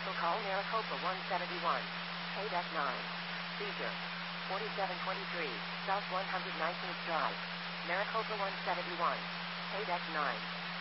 Cancel call Maricopa 171. Pay deck 9. Seizure. 4723, South 119th Drive. Maricopa 171. Pay deck 9.